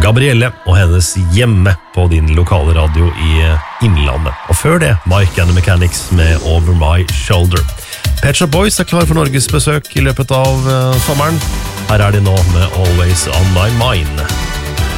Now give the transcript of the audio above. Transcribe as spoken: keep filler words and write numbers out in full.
Gabrielle og hennes hjemme på din lokale radio i Innlandet. Og før det, Mike and the Mechanics med Over My Shoulder. Pet Shop Boys er klar for Norges besøk i løpet av uh, sommeren. Her er de nå med Always On My Mind.